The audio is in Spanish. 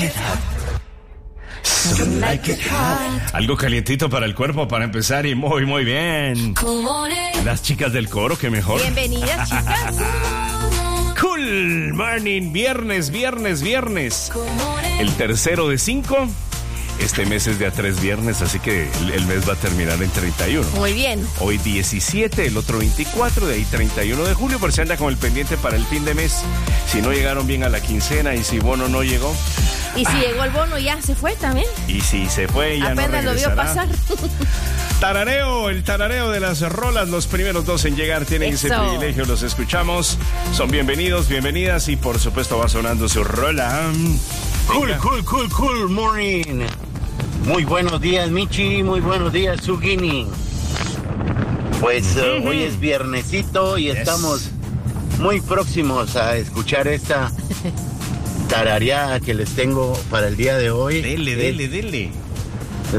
Algo calientito para el cuerpo para empezar y muy bien. Las chicas del coro, que mejor. Bienvenidas, chicas. Cool Morning, viernes. El tercero de 5. Este mes es de a 3 viernes, así que el mes va a terminar en 31. Muy bien. Hoy 17, el otro 24, de ahí 31 de julio, por si anda con el pendiente para el fin de mes. Si no llegaron bien a la quincena y si bono no llegó. Y si llegó el bono ya se fue también. Y si se fue ya apenas no regresará. lo vio pasar. El tarareo de las rolas. Los primeros 2 en llegar tienen ese privilegio. Los escuchamos. Son bienvenidos, bienvenidas. Y por supuesto va sonando su rola. Cool morning. Muy buenos días, Michi. Muy buenos días, Sugini. Pues hoy es viernesito y estamos muy próximos a escuchar esta tarareada que les tengo para el día de hoy. Dele.